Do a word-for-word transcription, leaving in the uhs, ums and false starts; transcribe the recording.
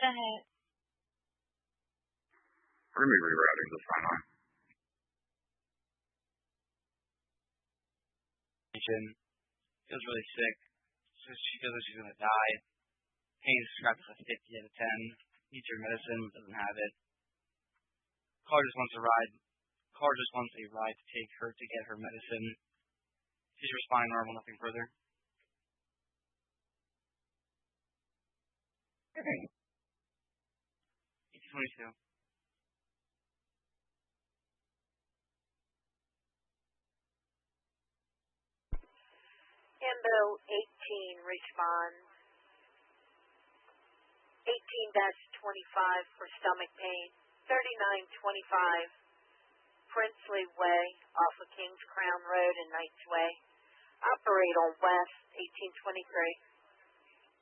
go ahead. We're going to be rerouting this time on. Feels really sick. She feels like she's going to die. Pain described as a fifty out of ten. Needs her medicine, doesn't have it. Car just wants a ride. Car just wants a ride to take her to get her medicine. She's responding normal, nothing further. eighteen twenty-two. Ambo eighteen responds. eighteen twenty-five for stomach pain. thirty-nine twenty-five Princely Way off of Kings Crown Road and Knights Way. Operate on West eighteen twenty-three.